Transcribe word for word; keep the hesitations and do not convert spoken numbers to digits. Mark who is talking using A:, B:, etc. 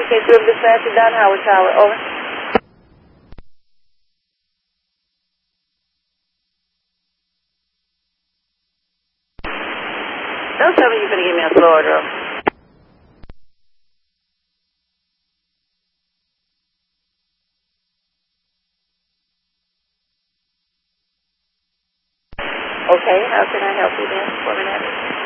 A: Case room dispatch is down Howard Tower. Over. Don't tell me you're going to give me a slow order. Okay, how can I help you then? What can I do?